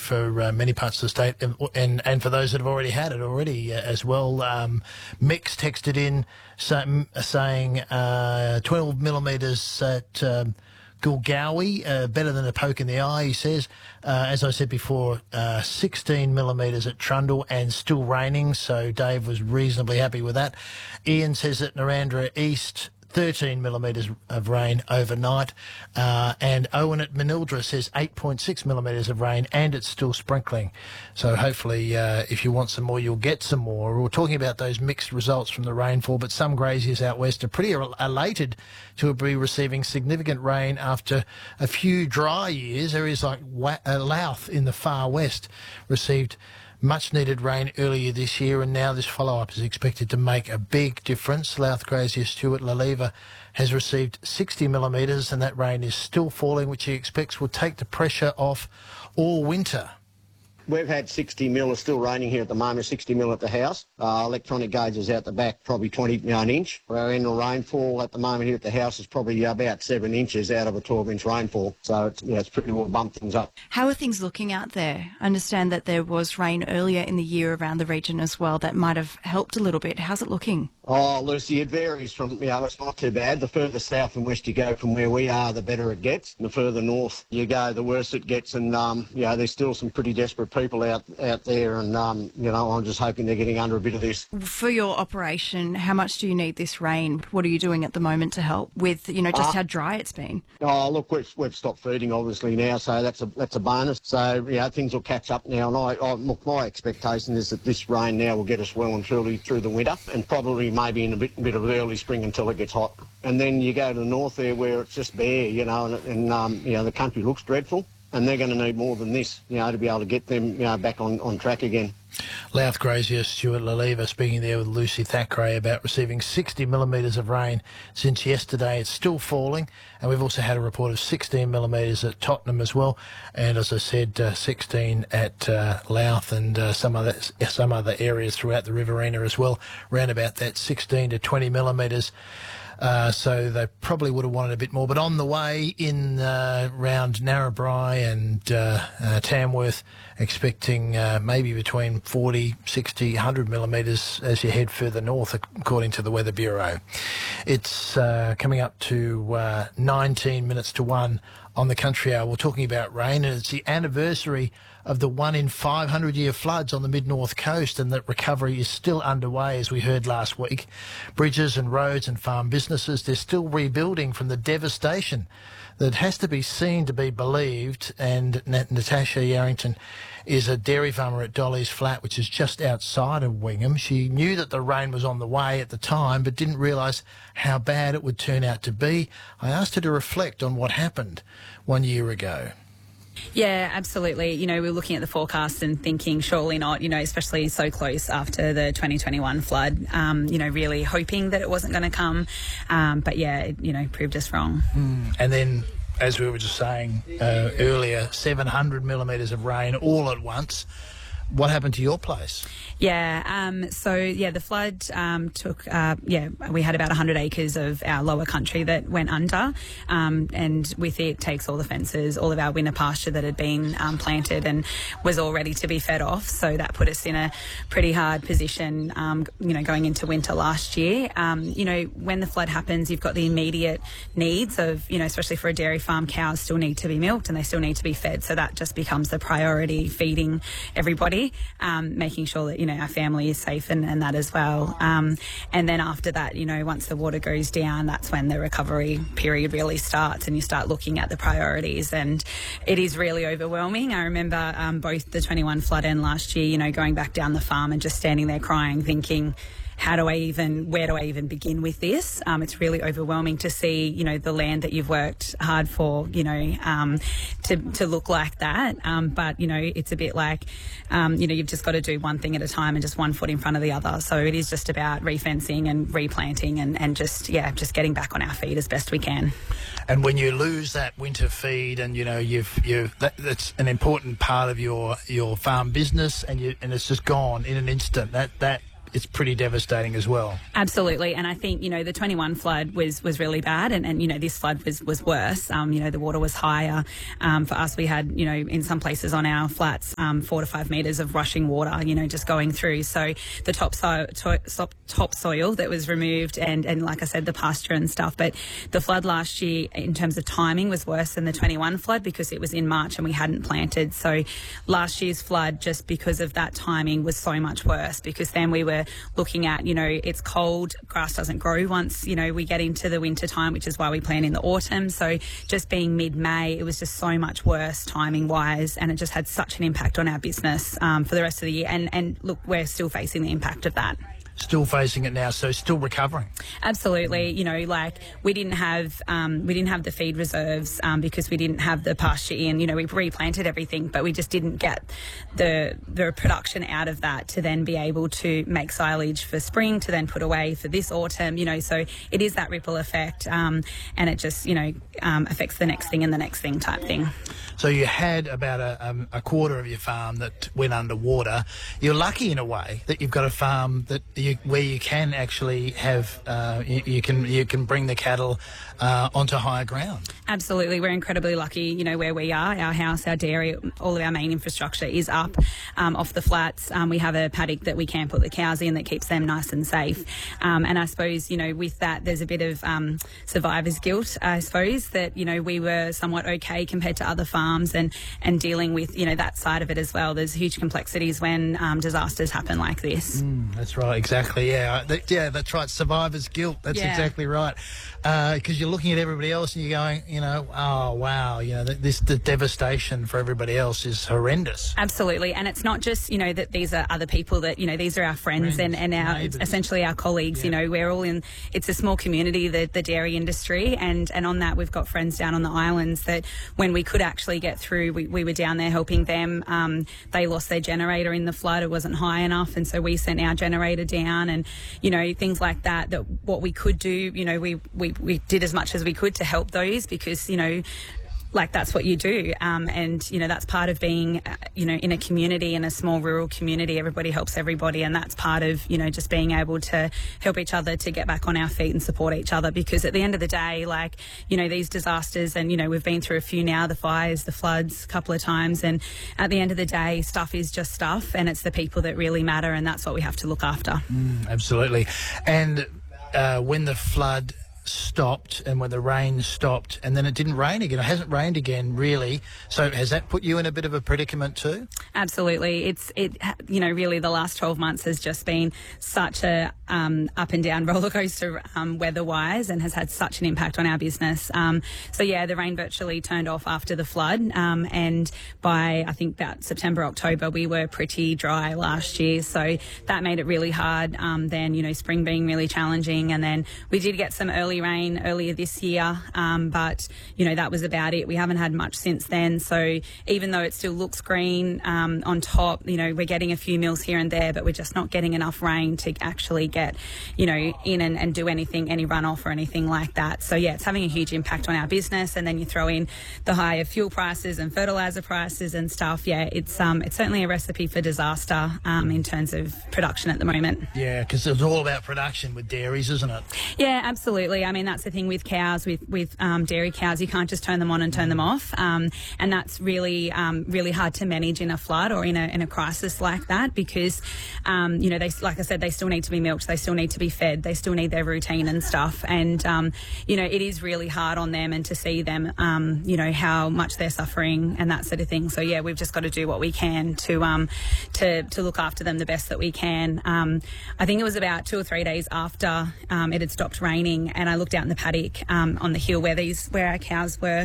for many parts of the state, and for those that have already had it already as well. Mix texted in saying 12 millimetres at Gulgowie, better than a poke in the eye, he says. As I said before, 16 millimetres at Trundle and still raining, so Dave was reasonably happy with that. Ian says that Narrandera East, 13 millimetres of rain overnight. And Owen at Manildra says 8.6 millimetres of rain, and it's still sprinkling. So hopefully, if you want some more, you'll get some more. We're talking about those mixed results from the rainfall, but some graziers out west are pretty elated to be receiving significant rain after a few dry years. Areas like Louth in the far west received much needed rain earlier this year, and now this follow-up is expected to make a big difference. Louth grazier Stuart Laleva has received 60 millimetres, and that rain is still falling, which he expects will take the pressure off all winter. We've had 60 mil, it's still raining here at the moment, 60 mil at the house. Electronic gauges out the back, probably 21 inch. Our annual rainfall at the moment here at the house is probably about 7 inches out of a 12-inch rainfall. So it's pretty well bumped things up. How are things looking out there? I understand that there was rain earlier in the year around the region as well that might have helped a little bit. How's it looking? Oh, Lucy, it varies from, it's not too bad. The further south and west you go from where we are, the better it gets. And the further north you go, the worse it gets. And, there's still some pretty desperate people out there. And, I'm just hoping they're getting under a bit of this. For your operation, how much do you need this rain? What are you doing at the moment to help with, just how dry it's been? Oh, look, we've stopped feeding, obviously, now, so that's a bonus. So, things will catch up now. And look, my expectation is that this rain now will get us well and truly through the winter, and probably maybe in a bit of early spring until it gets hot. And then you go to the north there where it's just bare, and the country looks dreadful, and they're going to need more than this, to be able to get them, back on track again. Louth grazier Stuart Laleva speaking there with Lucy Thackeray about receiving 60 millimetres of rain since yesterday. It's still falling, and we've also had a report of 16 millimetres at Tottenham as well, and as I said, 16 at Louth and some other areas throughout the Riverina as well, around about that 16 to 20 millimetres. So they probably would have wanted a bit more. But on the way in round Narrabri and Tamworth, expecting maybe between 40, 60, 100 millimetres as you head further north, according to the Weather Bureau. It's coming up to 19 minutes to 1 on the Country Hour. We're talking about rain, and it's the anniversary of the 1 in 500 year floods on the mid-north coast, and that recovery is still underway, as we heard last week. Bridges and roads and farm businesses, they're still rebuilding from the devastation that has to be seen to be believed. And Natasha Yarrington is a dairy farmer at Dolly's Flat, which is just outside of Wingham. She knew that the rain was on the way at the time, but didn't realise how bad it would turn out to be. I asked her to reflect on what happened 1 year ago. Yeah, absolutely. We're looking at the forecast and thinking surely not, especially so close after the 2021 flood, really hoping that it wasn't going to come. But yeah, it, proved us wrong. And then, as we were just saying earlier, 700 millimetres of rain all at once. What happened to your place? Yeah, the flood took, we had about 100 acres of our lower country that went under, and with it takes all the fences, all of our winter pasture that had been planted and was all ready to be fed off. So that put us in a pretty hard position, going into winter last year. When the flood happens, you've got the immediate needs of, especially for a dairy farm, cows still need to be milked and they still need to be fed. So that just becomes the priority, feeding everybody, making sure that, our family is safe and that as well. And then after that, once the water goes down, that's when the recovery period really starts and you start looking at the priorities. And it is really overwhelming. I remember both the 21 flood and last year, going back down the farm and just standing there crying, thinking, where do I even begin with this? It's really overwhelming to see, the land that you've worked hard for, to look like that. But, it's a bit like, you've just got to do one thing at a time and just one foot in front of the other. So it is just about refencing and replanting and just getting back on our feet as best we can. And when you lose that winter feed, and that's an important part of your farm business, and it's just gone in an instant. That it's pretty devastating as well. Absolutely. And I think, the 21 flood was really bad. And this flood was worse. The water was higher. For us, we had, in some places on our flats, 4 to 5 metres of rushing water, just going through. So the topsoil that was removed and like I said, the pasture and stuff. But the flood last year, in terms of timing, was worse than the 21 flood because it was in March and we hadn't planted. So last year's flood, just because of that timing, was so much worse because then we were looking at, it's cold, grass doesn't grow once, we get into the winter time, which is why we plant in the autumn. So just being mid-May, it was just so much worse timing-wise, and it just had such an impact on our business for the rest of the year. And look, we're still facing the impact of that. Still facing it now, so still recovering. Absolutely. We didn't have the feed reserves because we didn't have the pasture in. We replanted everything, but we just didn't get the production out of that to then be able to make silage for spring to then put away for this autumn. So it is that ripple effect, and it just affects the next thing and the next thing type thing. So you had about a quarter of your farm that went underwater. You're lucky in a way that you've got a farm that where you can actually have you can bring the cattle onto higher ground. Absolutely, we're incredibly lucky. Where we are, our house, our dairy, all of our main infrastructure is up off the flats. We have a paddock that we can put the cows in that keeps them nice and safe. And I suppose with that, there's a bit of survivor's guilt. I suppose that we were somewhat okay compared to other farms and dealing with that side of it as well. There's huge complexities when disasters happen like this. That's right, exactly. Yeah, that's right. Survivor's guilt. That's exactly right. Because you're looking at everybody else and you're going, oh wow, the devastation for everybody else is horrendous. Absolutely, and it's not just that these are other people that these are our friends and our neighbours. Essentially our colleagues. Yeah. We're all in. It's a small community, the dairy industry, and on that we've got friends down on the islands that when we could actually get through, we were down there helping them. They lost their generator in the flood; it wasn't high enough, and so we sent our generator down, and things like that. That what we could do, we did as much as we could to help those because that's what you do, and that's part of being in a community, in a small rural community. Everybody helps everybody, and that's part of just being able to help each other to get back on our feet and support each other, because at the end of the day, these disasters, and we've been through a few now, the fires, the floods a couple of times, and at the end of the day, stuff is just stuff, and it's the people that really matter, and that's what we have to look after. Absolutely. And when the flood stopped and when the rain stopped and then it didn't rain again, it hasn't rained again really, so has that put you in a bit of a predicament too? Absolutely. Really the last 12 months has just been such a up and down roller coaster weather wise, and has had such an impact on our business. The rain virtually turned off after the flood, and by I think about September, October we were pretty dry last year, so that made it really hard. Then spring being really challenging, and then we did get some early rain earlier this year, but that was about it. We haven't had much since then, so even though it still looks green on top, we're getting a few mils here and there, but we're just not getting enough rain to actually get in and do anything, any runoff or anything like that. So it's having a huge impact on our business, and then you throw in the higher fuel prices and fertilizer prices and stuff. It's certainly a recipe for disaster in terms of production at the moment. Yeah, because it's all about production with dairies, isn't it? Yeah, absolutely. I mean, that's the thing with cows, with dairy cows, you can't just turn them on and turn them off. And that's really hard to manage in a flood or in a crisis like that, because, they, like I said, they still need to be milked, they still need to be fed, they still need their routine and stuff. And, it is really hard on them, and to see them, how much they're suffering and that sort of thing. So, we've just got to do what we can to look after them the best that we can. I think it was about 2 or 3 days after it had stopped raining, and I looked out in the paddock on the hill where our cows were,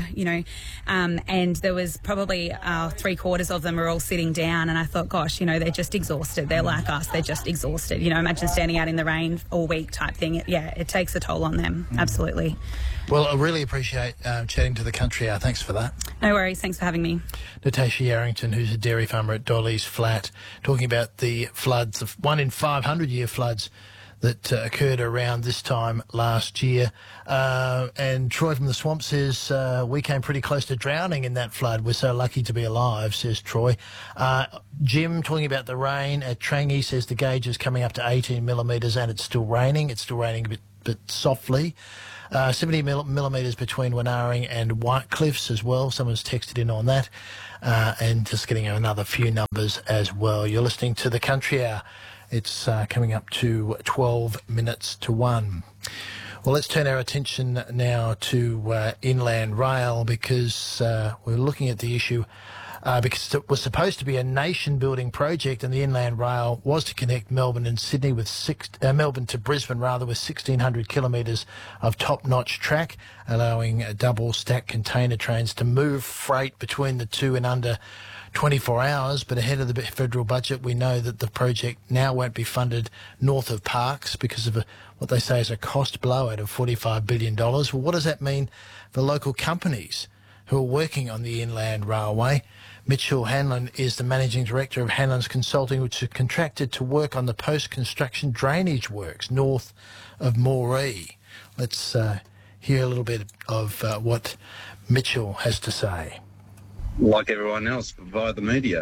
and there was probably 3/4 of them were all sitting down, and I thought, gosh, they're just exhausted. They're like us. They're just exhausted. Imagine standing out in the rain all week type thing. It takes a toll on them. Absolutely. Well, I really appreciate chatting to the Country Hour. Thanks for that. No worries. Thanks for having me. Natasha Yarrington, who's a dairy farmer at Dolly's Flat, talking about the floods, the 1 in 500 year floods that occurred around this time last year. And Troy from the Swamp says, we came pretty close to drowning in that flood. We're so lucky to be alive, says Troy. Jim, talking about the rain at Trangie, says the gauge is coming up to 18 millimetres and it's still raining. It's still raining a bit softly. 70 millimetres between Winaring and White Cliffs as well. Someone's texted in on that. And just getting another few numbers as well. You're listening to The Country Hour. It's coming up to 12 minutes to 1. Well, let's turn our attention now to Inland Rail because we're looking at the issue because it was supposed to be a nation-building project, and the Inland Rail was to connect Melbourne and Sydney with Melbourne to Brisbane rather, with 1,600 kilometres of top-notch track, allowing double-stack container trains to move freight between the two in under 24 hours. But ahead of the federal budget, we know that the project now won't be funded north of Parkes because of what they say is a cost blowout of $45 billion. Well, what does that mean for local companies who are working on the Inland Railway? Mitchell Hanlon is the Managing Director of Hanlon's Consulting, which is contracted to work on the post-construction drainage works north of Moree. Let's hear a little bit of what Mitchell has to say. Like everyone else, via the media.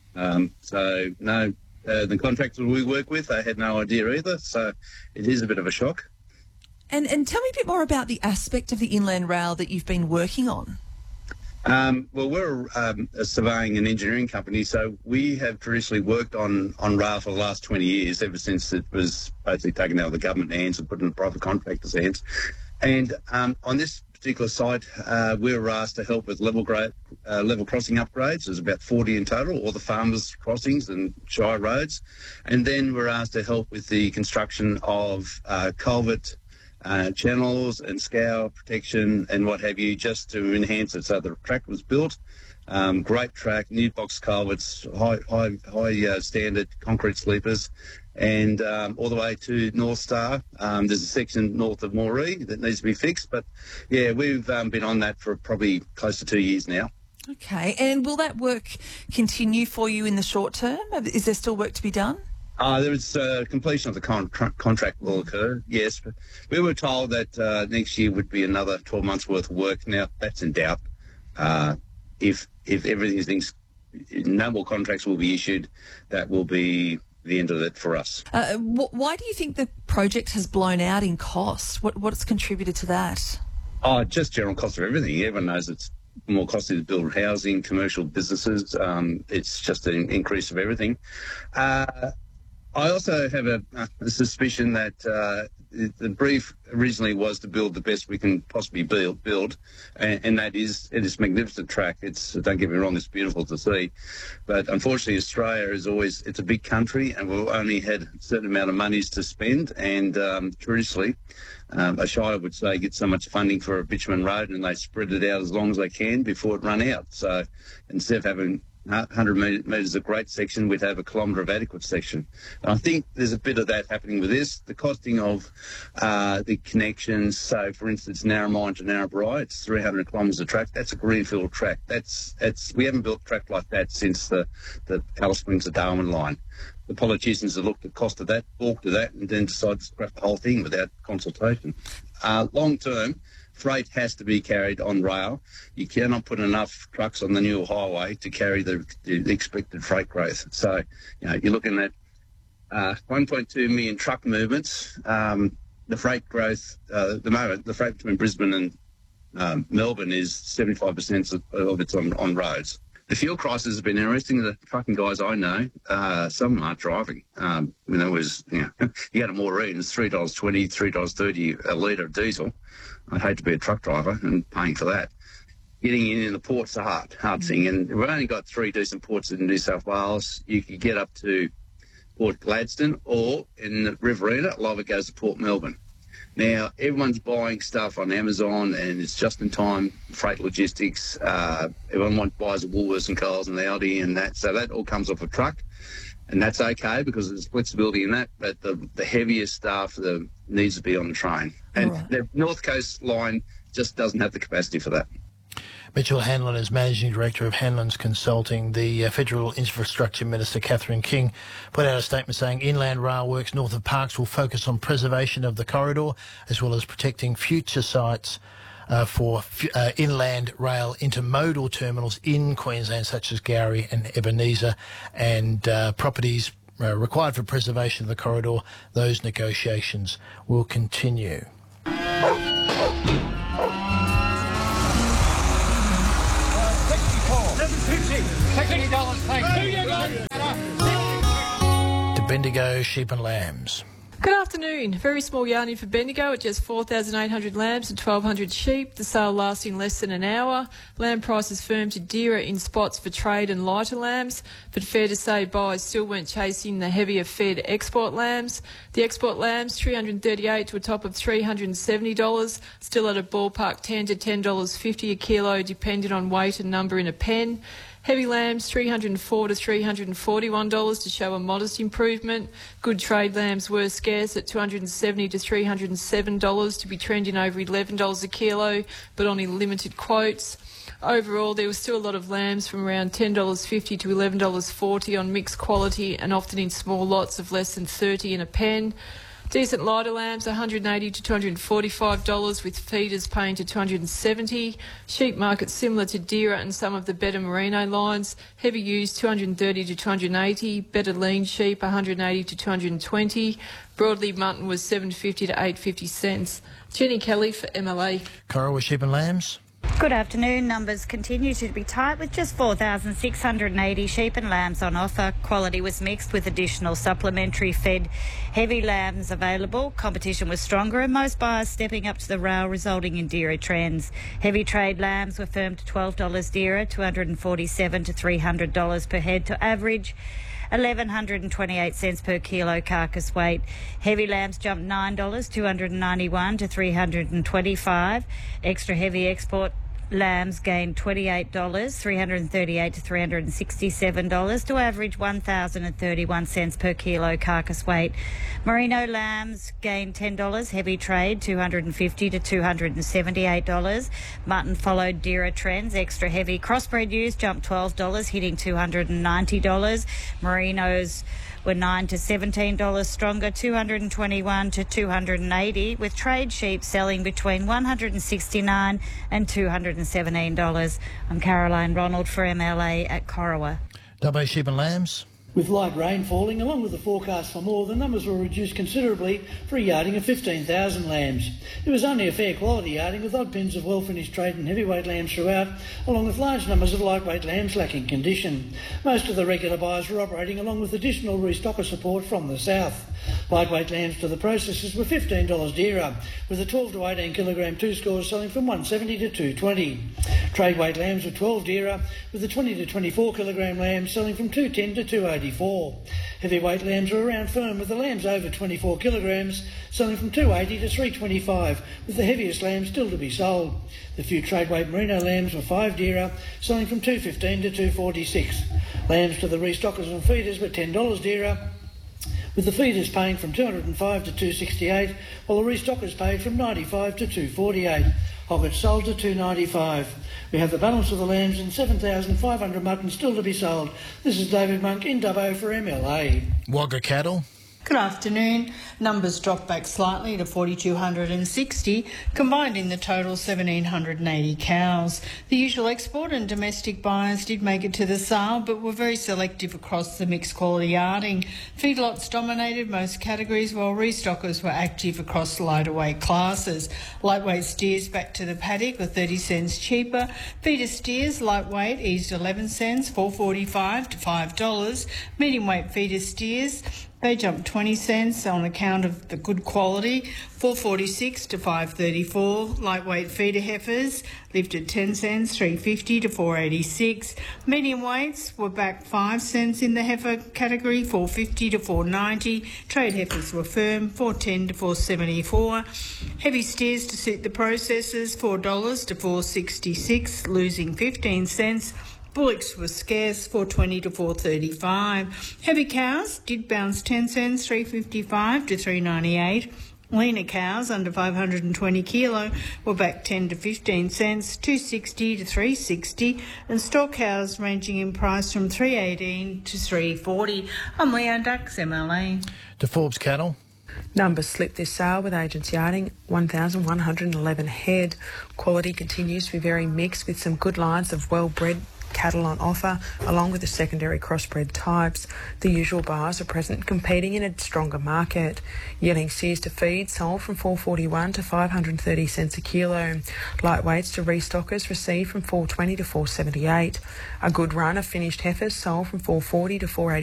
The contractors we work with, they had no idea either, so it is a bit of a shock. And tell me a bit more about the aspect of the Inland Rail that you've been working on. Well, we're a surveying and engineering company, so we have traditionally worked on rail for the last 20 years, ever since it was basically taken out of the government hands and put in private contractors' hands. And on this particular site, we were asked to help with level crossing upgrades. There's about 40 in total, all the farmers' crossings and shire roads. And then we're asked to help with the construction of culvert channels and scour protection and what have you, just to enhance it. So the track was built, great track, new box culverts, high standard concrete sleepers, and all the way to North Star. There's a section north of Moree that needs to be fixed, but yeah, we've been on that for probably close to 2 years now. Okay, and will that work continue for you in the short term? Is there still work to be done? There is completion of the contract will occur, yes. But we were told that next year would be another 12 months' worth of work. Now, that's in doubt. If everything's no more contracts will be issued, that will be the end of it for us. Why do you think the project has blown out in cost? What's contributed to that? Just general cost of everything. Everyone knows it's more costly to build housing, commercial businesses. It's just an increase of everything. I also have a suspicion that the brief originally was to build the best we can possibly build, and that is, it is a magnificent track. Don't get me wrong, it's beautiful to see, but unfortunately Australia it's a big country, and we've only had a certain amount of monies to spend, and traditionally a shire would say get so much funding for a bitumen road and they spread it out as long as they can before it run out. So instead of having 100 metres of great section, we'd have a kilometre of adequate section. And I think there's a bit of that happening with this. The costing of the connections, so for instance, Narromine to Narrabri, it's 300 kilometres of track. That's a greenfield track. We haven't built a track like that since the Alice Springs to Darwin line. The politicians have looked at the cost of that, balked at that, and then decided to scrap the whole thing without consultation. Long term, freight has to be carried on rail. You cannot put enough trucks on the new highway to carry the expected freight growth. So, you're looking at 1.2 million truck movements. The freight growth, at the moment, the freight between Brisbane and Melbourne is 75% of it's on roads. The fuel crisis has been interesting. The trucking guys I know, some of them aren't driving. You go to Moree and it's $3.20, $3.30 a litre of diesel. I'd hate to be a truck driver and paying for that. Getting in the port's a hard thing, and we've only got 3 decent ports in New South Wales. You could get up to Port Gladstone, or in the Riverina, a lot of it goes to Port Melbourne. Now, everyone's buying stuff on Amazon, and it's just-in-time freight logistics. Everyone buys a Woolworths and Coles and Aldi and that, so that all comes off a truck, and that's okay because there's flexibility in that, but the heavier stuff needs to be on the train. And the North Coast line just doesn't have the capacity for that. Mitchell Hanlon is Managing Director of Hanlon's Consulting. The Federal Infrastructure Minister, Catherine King, put out a statement saying inland rail works north of Parkes will focus on preservation of the corridor as well as protecting future sites for inland rail intermodal terminals in Queensland, such as Gowrie and Ebenezer, and properties required for preservation of the corridor. Those negotiations will continue. To Bendigo Sheep and Lambs. Good afternoon. Very small yarning for Bendigo at just 4,800 lambs and 1,200 sheep. The sale lasting less than an hour. Lamb prices firm to dearer in spots for trade and lighter lambs, but fair to say buyers still weren't chasing the heavier fed export lambs. The export lambs, $338 to a top of $370, still at a ballpark $10 to $10.50 a kilo, depending on weight and number in a pen. Heavy lambs, $304 to $341 to show a modest improvement. Good trade lambs were scarce at $270 to $307 to be trending over $11 a kilo, but only limited quotes. Overall, there was still a lot of lambs from around $10.50 to $11.40 on mixed quality and often in small lots of less than 30 in a pen. Decent lighter lambs, $180 to $245, with feeders paying to $270. Sheep market similar to dearer and some of the better merino lines. Heavy used $230 to $280. Better lean sheep $180 to $220. Broadleaf mutton was $7.50 to $8.50 cents. Jenny Kelly for MLA. Corowa Sheep and Lambs. Good afternoon. Numbers continue to be tight with just 4,680 sheep and lambs on offer. Quality was mixed with additional supplementary fed heavy lambs available. Competition was stronger and most buyers stepping up to the rail, resulting in dearer trends. Heavy trade lambs were firmed to $12 dearer, $247 to $300 per head to average $1,128 per kilo carcass weight. Heavy lambs jumped $9, $291 to $325. Extra heavy export lambs gained $28, $338 to $367 to average $1,031 per kilo carcass weight. Merino lambs gained $10, heavy trade $250 to $278. Mutton followed dearer trends. Extra heavy crossbred ewes jumped $12, hitting $290. Merinos were $9 to $17 stronger, $221 to $280, with trade sheep selling between $169 and $217. I'm Caroline Ronald for MLA at Corowa. WA Sheep and Lambs. With light rain falling, along with the forecast for more, the numbers will reduce considerably for a yarding of 15,000 lambs. It was only a fair quality yarding with odd pins of well-finished trade and heavyweight lambs throughout, along with large numbers of lightweight lambs lacking condition. Most of the regular buyers were operating along with additional restocker support from the south. Lightweight lambs to the processors were $15 dearer, with the 12 to 18 kilogram two scores selling from $170 to $220. Trade weight lambs were 12 dearer, with the 20 to 24 kilogram lambs selling from $210 to $284. Heavyweight lambs were around firm, with the lambs over 24 kilograms selling from $280 to $325, with the heaviest lambs still to be sold. The few trade weight merino lambs were 5 dearer, selling from $215 to $246. Lambs to the restockers and feeders were $10 dearer, with the feeders paying from $205 to $268, while the restockers paid from $95 to $248. Hoggets sold to $295. We have the balance of the lambs and 7,500 mutton still to be sold. This is David Monk in Dubbo for MLA. Wagga Cattle. Good afternoon. Numbers dropped back slightly to 4,260, combined in the total 1,780 cows. The usual export and domestic buyers did make it to the sale, but were very selective across the mixed quality yarding. Feedlots dominated most categories, while restockers were active across lighter weight classes. Lightweight steers back to the paddock were 30 cents cheaper. Feeder steers, lightweight, eased 11 cents, $4.45 to $5. Medium weight feeder steers, they jumped 20 cents on account of the good quality, $4.46 to $5.34. Lightweight feeder heifers lifted 10 cents, $3.50 to $4.86. Medium weights were back 5 cents in the heifer category, $4.50 to $4.90. Trade heifers were firm, $4.10 to $4.74. Heavy steers to suit the processors, $4 to $4.66, losing 15 cents. Bullocks were scarce, $4.20 to $4.35. Heavy cows did bounce 10 cents, $3.55 to $3.98. Leaner cows under 520 kilo were back 10 to 15 cents, 260 to 360, and stock cows ranging in price from 318 to 340. I'm Leanne Dux, MLA. To Forbes Cattle. Numbers slipped this sale with agents yarding 1,111 head. Quality continues to be very mixed with some good lines of well-bred cattle on offer, along with the secondary crossbred types. The usual buyers are present, competing in a stronger market. Yearling steers to feed sold from $4.41 to 530 cents a kilo. Lightweights to restockers received from $4.20 to $4.78. A good run of finished heifers sold from $4.40 to $4.80